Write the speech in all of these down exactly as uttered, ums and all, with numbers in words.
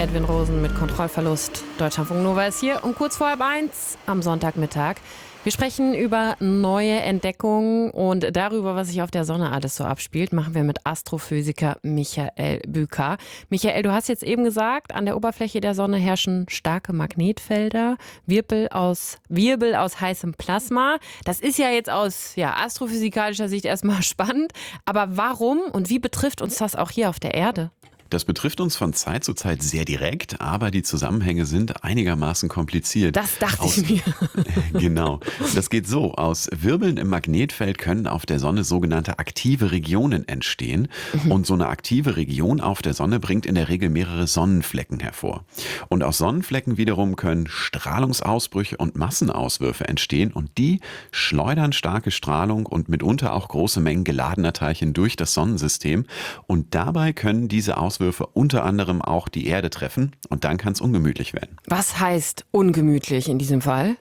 Edwin Rosen mit Kontrollverlust. Deutschlandfunk Nova ist hier um kurz vor halb eins am Sonntagmittag. Wir sprechen über neue Entdeckungen und darüber, was sich auf der Sonne alles so abspielt, machen wir mit Astrophysiker Michael Büker. Michael, du hast jetzt eben gesagt, an der Oberfläche der Sonne herrschen starke Magnetfelder, Wirbel aus, Wirbel aus heißem Plasma. Das ist ja jetzt aus ja, astrophysikalischer Sicht erstmal spannend. Aber warum und wie betrifft uns das auch hier auf der Erde? Das betrifft uns von Zeit zu Zeit sehr direkt, aber die Zusammenhänge sind einigermaßen kompliziert. Das dachte aus, ich mir. Genau. Das geht so. Aus Wirbeln im Magnetfeld können auf der Sonne sogenannte aktive Regionen entstehen. Mhm. Und so eine aktive Region auf der Sonne bringt in der Regel mehrere Sonnenflecken hervor. Und aus Sonnenflecken wiederum können Strahlungsausbrüche und Massenauswürfe entstehen. Und die schleudern starke Strahlung und mitunter auch große Mengen geladener Teilchen durch das Sonnensystem. Und dabei können diese Auswürfe unter anderem auch die Erde treffen und dann kann es ungemütlich werden. Was heißt ungemütlich in diesem Fall?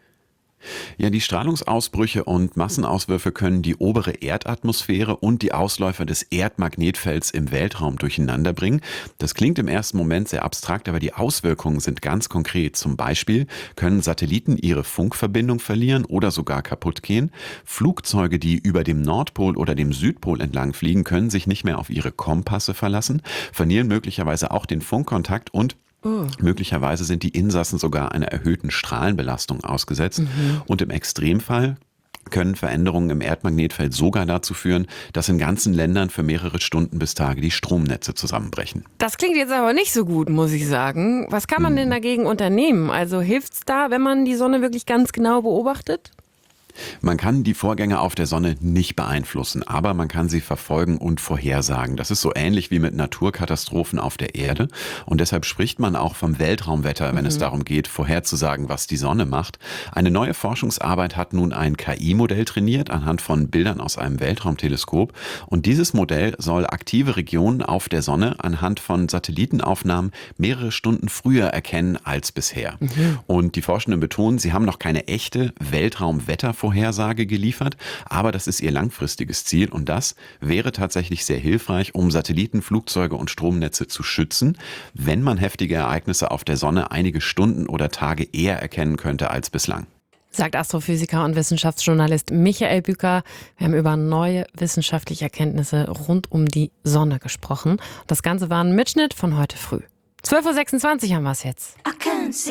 Ja, die Strahlungsausbrüche und Massenauswürfe können die obere Erdatmosphäre und die Ausläufer des Erdmagnetfelds im Weltraum durcheinander bringen. Das klingt im ersten Moment sehr abstrakt, aber die Auswirkungen sind ganz konkret. Zum Beispiel können Satelliten ihre Funkverbindung verlieren oder sogar kaputt gehen. Flugzeuge, die über dem Nordpol oder dem Südpol entlang fliegen, können sich nicht mehr auf ihre Kompasse verlassen, verlieren möglicherweise auch den Funkkontakt und Oh. möglicherweise sind die Insassen sogar einer erhöhten Strahlenbelastung ausgesetzt. Mhm. Und im Extremfall können Veränderungen im Erdmagnetfeld sogar dazu führen, dass in ganzen Ländern für mehrere Stunden bis Tage die Stromnetze zusammenbrechen. Das klingt jetzt aber nicht so gut, muss ich sagen. Was kann man mhm. denn dagegen unternehmen? Also hilft's da, wenn man die Sonne wirklich ganz genau beobachtet? Man kann die Vorgänge auf der Sonne nicht beeinflussen, aber man kann sie verfolgen und vorhersagen. Das ist so ähnlich wie mit Naturkatastrophen auf der Erde. Und deshalb spricht man auch vom Weltraumwetter, wenn mhm. es darum geht, vorherzusagen, was die Sonne macht. Eine neue Forschungsarbeit hat nun ein K I-Modell trainiert anhand von Bildern aus einem Weltraumteleskop. Und dieses Modell soll aktive Regionen auf der Sonne anhand von Satellitenaufnahmen mehrere Stunden früher erkennen als bisher. Mhm. Und die Forschenden betonen, sie haben noch keine echte Weltraumwetter Vorhersage geliefert, aber das ist ihr langfristiges Ziel und das wäre tatsächlich sehr hilfreich, um Satelliten, Flugzeuge und Stromnetze zu schützen, wenn man heftige Ereignisse auf der Sonne einige Stunden oder Tage eher erkennen könnte als bislang. Sagt Astrophysiker und Wissenschaftsjournalist Michael Büker. Wir haben über neue wissenschaftliche Erkenntnisse rund um die Sonne gesprochen. Das Ganze war ein Mitschnitt von heute früh. zwölf Uhr sechsundzwanzig haben wir es jetzt.